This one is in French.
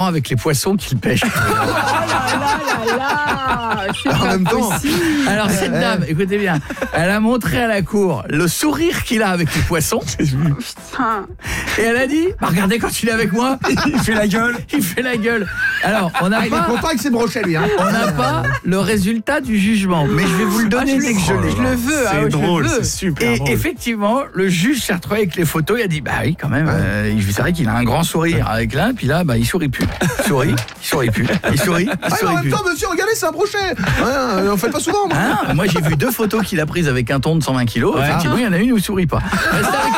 avec les poissons qu'il pêche. En même temps. Alors cette dame, écoutez bien, elle a montré à la cour le sourire qu'il a avec les poissons. Putain. Et elle a dit, regardez quand il est avec moi, Il fait la gueule. il fait la gueule. Alors, on n'a Il est pas... content avec ses brochets, lui. Hein. On n'a pas le résultat du jugement, mais je vais vous le donner dès que je l'ai. Je le veux. C'est drôle, je le veux. c'est super Et drôle. effectivement, le juge s'est retrouvé avec les photos. Il a dit, bah oui, quand même. C'est vrai qu'il a un grand sourire avec l'un, puis là, bah il sourit plus. Il sourit plus. Il sourit Ah, en même plus. temps, monsieur, regardez, c'est un brochet. On fait pas souvent. Moi. Moi, j'ai vu 2 photos qu'il a prises avec un ton de 120 kilos. Effectivement, il y en a une où il sourit pas. Restez avec